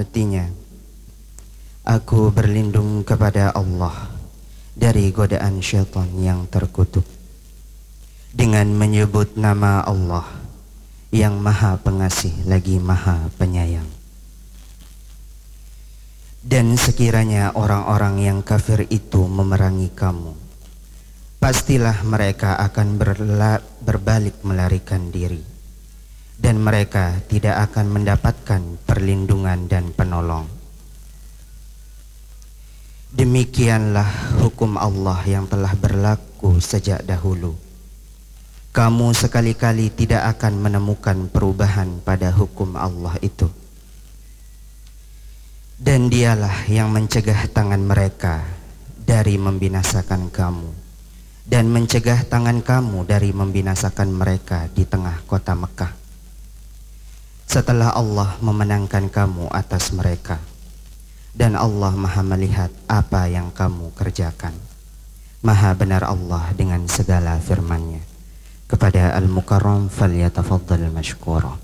artinya, aku berlindung kepada Allah dari godaan syaitan yang terkutuk dengan menyebut nama Allah yang Maha Pengasih lagi Maha Penyayang. Dan sekiranya orang-orang yang kafir itu memerangi kamu, pastilah mereka akan berbalik melarikan diri, dan mereka tidak akan mendapatkan perlindungan dan penolong. Demikianlah hukum Allah yang telah berlaku sejak dahulu. Kamu sekali-kali tidak akan menemukan perubahan pada hukum Allah itu. Dan dialah yang mencegah tangan mereka dari membinasakan kamu, dan mencegah tangan kamu dari membinasakan mereka di tengah kota Mekah, setelah Allah memenangkan kamu atas mereka. Dan Allah Maha melihat apa yang kamu kerjakan. Maha benar Allah dengan segala firman-Nya. Kepada Al-Mukarram falyatafaddal mashkura.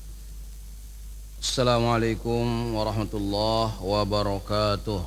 Assalamualaikum warahmatullahi wabarakatuh.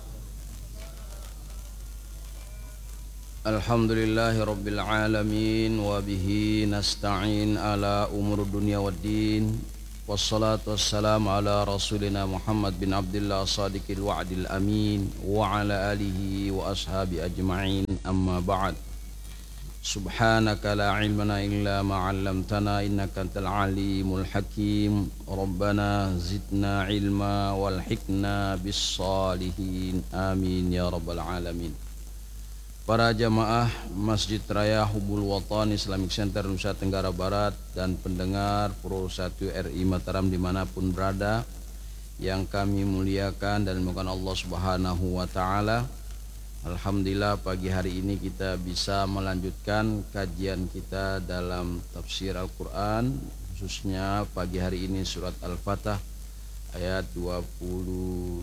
Alhamdulillahi rabbil alamin, wa bihi nasta'in ala umur dunia waddin. Wassalatu wassalamu ala rasulina Muhammad bin Abdullah sadiqil wa'dil amin, wa ala alihi wa ashabi ajma'in, amma ba'd. Subhanaka la ilmana illa ma 'allamtana innaka antal alimul hakim. Rabbana zidna ilma walhiqna bis salihin. Amin ya rabbal alamin. Para jamaah Masjid Raya Hubul Watan Islamic Center Nusa Tenggara Barat dan pendengar Pro 1 RI Mataram dimanapun berada, yang kami muliakan dan dimuliakan Allah Subhanahu wa Ta'ala. Alhamdulillah pagi hari ini kita bisa melanjutkan kajian kita dalam tafsir Al-Quran, khususnya pagi hari ini surat Al-Fatah ayat 22,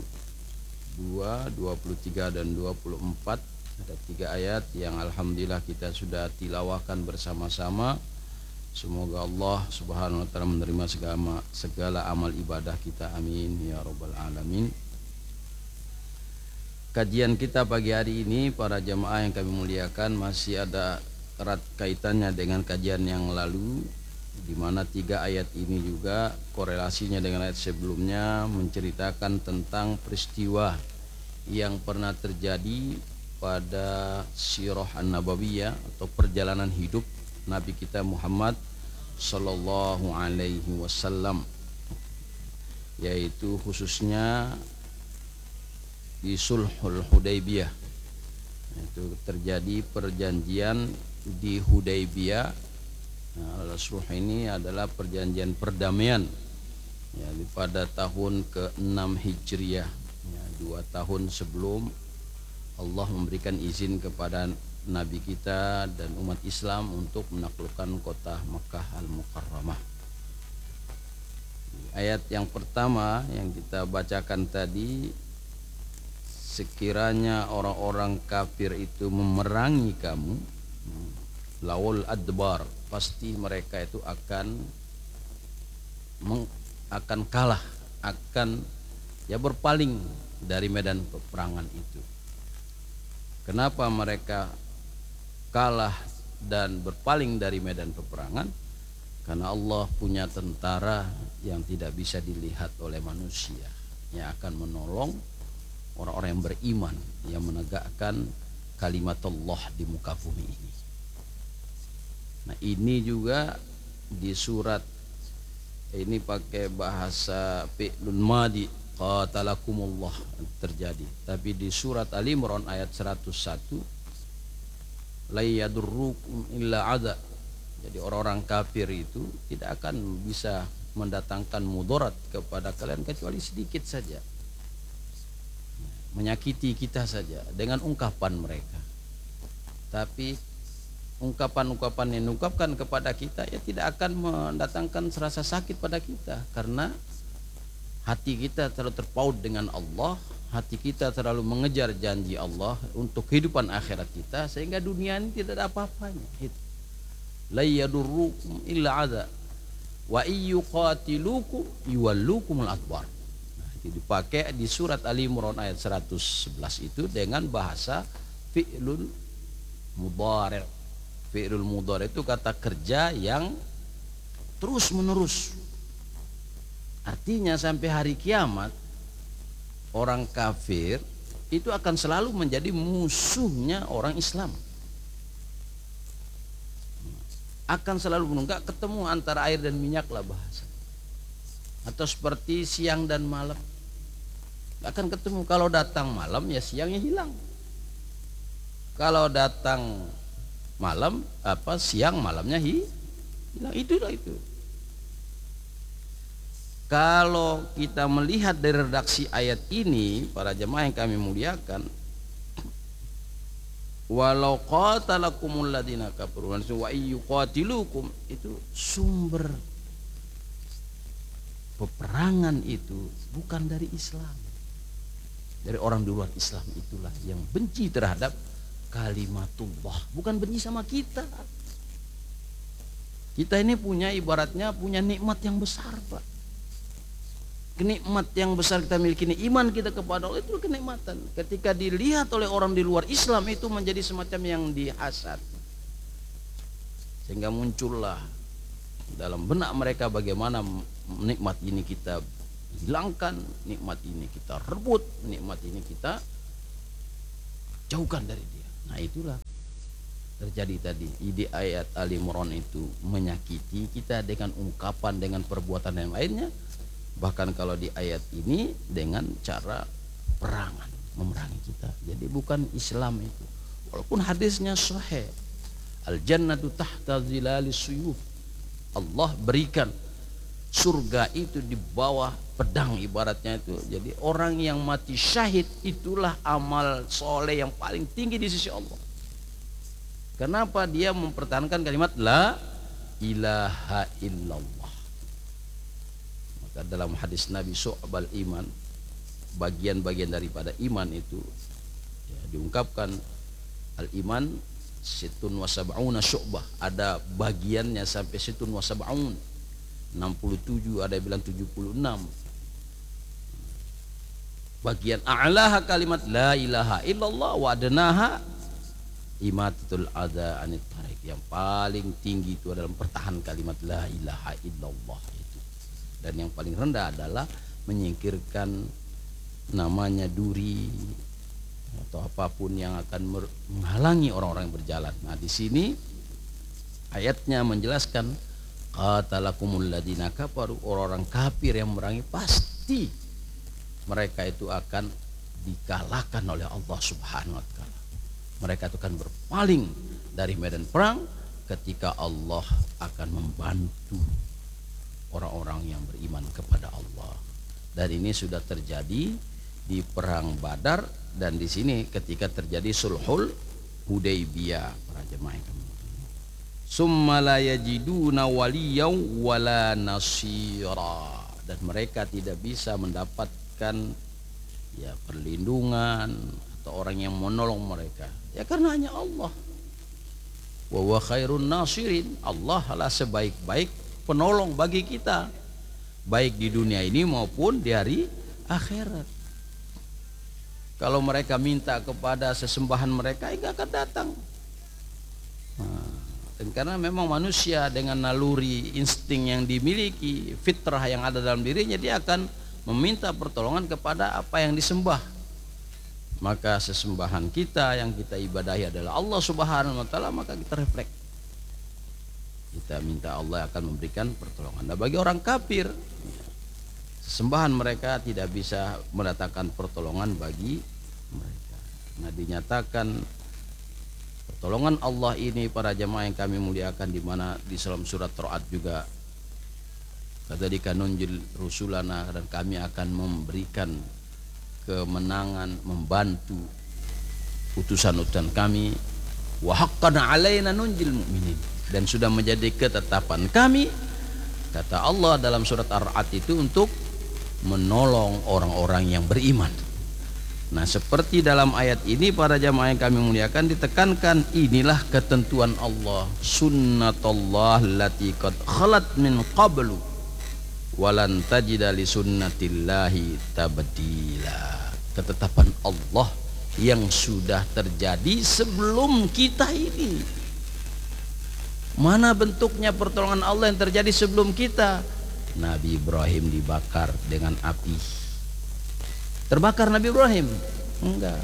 23 dan 24. Ada 3 ayat yang alhamdulillah kita sudah tilawahkan bersama-sama. Semoga Allah Subhanahu wa Ta'ala menerima segala amal ibadah kita, amin ya rabbal alamin. Kajian kita pagi hari ini para jamaah yang kami muliakan masih ada erat kaitannya dengan kajian yang lalu, di mana 3 ayat ini juga korelasinya dengan ayat sebelumnya, menceritakan tentang peristiwa yang pernah terjadi pada sirah an-nabawiyah atau perjalanan hidup Nabi kita Muhammad sallallahu alaihi wasallam, yaitu khususnya di Sulhul Hudaybiyah. Itu terjadi perjanjian di Hudaybiyah. Nah, sulh ini adalah perjanjian perdamaian ya, pada tahun ke-6 Hijriah ya, 2 tahun sebelum Allah memberikan izin kepada Nabi kita dan umat Islam untuk menaklukkan kota Makkah Al-Mukarramah. Ayat yang pertama yang kita bacakan tadi, sekiranya orang-orang kafir itu memerangi kamu, lawul adbar, pasti mereka itu akan kalah, akan ya berpaling dari medan peperangan itu. Kenapa mereka kalah dan berpaling dari medan peperangan? Karena Allah punya tentara yang tidak bisa dilihat oleh manusia, yang akan menolong orang-orang yang beriman, yang menegakkan kalimat Allah di muka bumi ini. Nah, ini juga di surat ini pakai bahasa fi'lun madi, qatalakumullah terjadi. Tapi di surat Ali Imran ayat 101, la yadurrukum illa adza. Jadi orang-orang kafir itu tidak akan bisa mendatangkan mudarat kepada kalian kecuali sedikit saja, menyakiti kita saja dengan ungkapan mereka. Tapi ungkapan-ungkapan yang diungkapkan kepada kita ya tidak akan mendatangkan rasa sakit pada kita, karena hati kita terlalu terpaut dengan Allah, hati kita terlalu mengejar janji Allah untuk kehidupan akhirat kita, sehingga dunia ini tidak ada apa-apanya. La yadurrukum illa adza wa iyyuqatilukum yuwallukumul adbar. itu dipakai di surat Ali Imran ayat 111 itu dengan bahasa fi'lul mudhari'. Fi'lul mudhari' itu kata kerja yang terus menerus. Artinya sampai hari kiamat orang kafir itu akan selalu menjadi musuhnya orang Islam. Akan selalu menunggak ketemu antara air dan minyak lah bahasa. Atau seperti siang dan malam. Akan ketemu, kalau datang malam ya siangnya hilang. Kalau datang malam siang malamnya hilang. Itulah itu. Kalau kita melihat dari redaksi ayat ini, para jemaah yang kami muliakan, walau qatalakumul ladina kafaru wa yuqatilukum, itu sumber peperangan itu bukan dari Islam, dari orang di luar Islam itulah yang benci terhadap kalimatullah, bukan benci sama kita. Kita ini ibaratnya punya nikmat yang besar, Pak. Kenikmat yang besar kita miliki ini, iman kita kepada Allah, itu kenikmatan. Ketika dilihat oleh orang di luar Islam itu menjadi semacam yang dihasad, sehingga muncullah dalam benak mereka bagaimana nikmat ini kita hilangkan, nikmat ini kita rebut, nikmat ini kita jauhkan dari dia. Nah itulah terjadi tadi di ayat Ali Imran itu, menyakiti kita dengan ungkapan, dengan perbuatan yang lainnya. Bahkan kalau di ayat ini dengan cara perangan, memerangi kita. Jadi bukan Islam itu. Walaupun hadisnya sahih, al jannatu tahta zilalis suyuf, Allah berikan surga itu di bawah pedang ibaratnya itu. Jadi orang yang mati syahid itulah amal soleh yang paling tinggi di sisi Allah. Kenapa? Dia mempertahankan kalimat la ilaha illallah. Dalam hadis Nabi Syu'bal iman, bagian-bagian daripada iman itu ya, diungkapkan al iman situn wa sab'una syu'bah, ada bagiannya sampai situn wa sab'un, 67, ada yang bilang 76. Bagian a'laha kalimat la ilaha illallah wa adnaha imatatul adza anit tariq, yang paling tinggi itu adalah pertahan kalimat la ilaha illallah. Dan yang paling rendah adalah menyingkirkan namanya duri atau apapun yang akan menghalangi orang-orang yang berjalan. Nah, di sini ayatnya menjelaskan qatalakumul ladina kafaru, orang-orang kafir yang memerangi pasti mereka itu akan dikalahkan oleh Allah Subhanahu wa taala. Mereka itu akan berpaling dari medan perang ketika Allah akan membantu orang-orang yang beriman kepada Allah. Dan ini sudah terjadi di perang Badar, dan di sini ketika terjadi sulhul Hudaybiyah, para jemaah. Summa la yajiduna waliyaw wala nasira, dan mereka tidak bisa mendapatkan ya perlindungan atau orang yang menolong mereka, ya karena hanya Allah. Wa huwa khairun nasirin, Allah adalah sebaik-baik penolong bagi kita, baik di dunia ini maupun di hari akhirat. Kalau mereka minta kepada sesembahan mereka, enggak akan datang. Dan karena memang manusia dengan naluri insting yang dimiliki, fitrah yang ada dalam dirinya, dia akan meminta pertolongan kepada apa yang disembah. Maka sesembahan kita yang kita ibadahi adalah Allah Subhanahu wa taala, maka kita refleks, kita minta Allah akan memberikan pertolongan. Nah, bagi orang kafir, sesembahan mereka tidak bisa mendatangkan pertolongan bagi mereka. Nah, dinyatakan pertolongan Allah ini, para jemaah yang kami muliakan, di mana di dalam surat Ra'd juga kadzalika nunjil rusulana, dan kami akan memberikan kemenangan, membantu utusan-utusan kami, wa haqqan alaina nunjil mu'minin, dan sudah menjadi ketetapan kami, kata Allah dalam surat Ar-Ra'd itu, untuk menolong orang-orang yang beriman. Nah, seperti dalam ayat ini, para jamaah yang kami muliakan, ditekankan inilah ketentuan Allah, sunnatullah allati qad khalat min qablu walan tajida li sunnatillahi tabdila. Ketetapan Allah yang sudah terjadi sebelum kita ini. Mana bentuknya pertolongan Allah yang terjadi sebelum kita? Nabi Ibrahim dibakar dengan api. Terbakar Nabi Ibrahim? Enggak.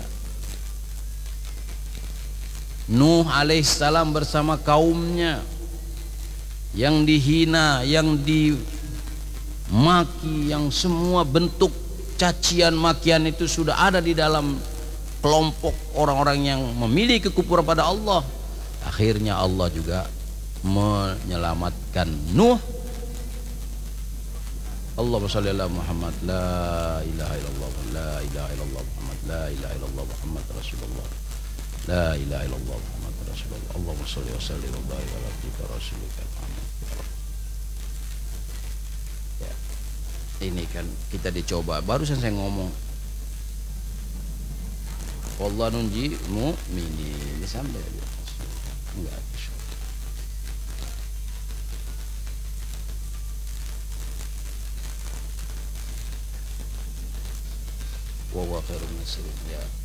Nuh alaihissalam bersama kaumnya yang dihina, yang dimaki, yang semua bentuk cacian makian itu sudah ada di dalam kelompok orang-orang yang memiliki kekufuran pada Allah. Akhirnya Allah juga menyelamatkan Nuh. Allahumma shalli ala Muhammad, la ilaha illallah, la ilaha illallah Muhammad, la ilaha illallah Muhammad Rasulullah, la ilaha illallah Muhammad Rasulullah. Allahumma shalli wa sallim wa barik ala abdika rasulika Muhammad. Ya, ini kan kita dicoba. Barusan saya ngomong, wallahu nunji mu'minin, ini sampai enggak. Wa khairun nasirin, ya.